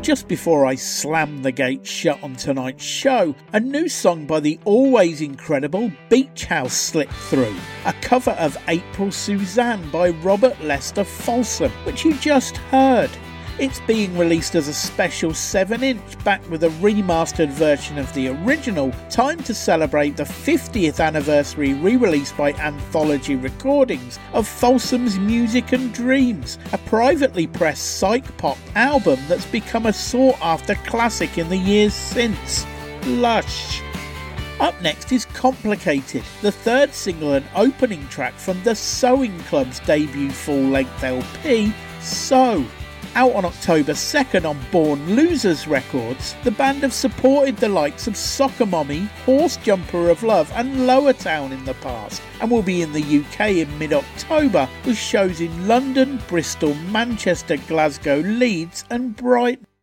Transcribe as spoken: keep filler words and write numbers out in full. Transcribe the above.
just before I slam the gate shut on tonight's show, a new song by the always incredible Beach House slipped through, a cover of April Suzanne by Robert Lester Folsom, which you just heard. It's being released as a special seven inch back with a remastered version of the original, timed to celebrate the fiftieth anniversary re-release by Anthology Recordings of Folsom's Music and Dreams, a privately pressed psych pop album that's become a sought after classic in the years since. Lush. Up next is Complicated, the third single and opening track from the Sewing Club's debut full-length L P, So. Out on October second on Born Losers Records, the band have supported the likes of Soccer Mommy, Horse Jumper of Love and Lower Town in the past, and will be in the U K in mid-October with shows in London, Bristol, Manchester, Glasgow, Leeds and Brighton.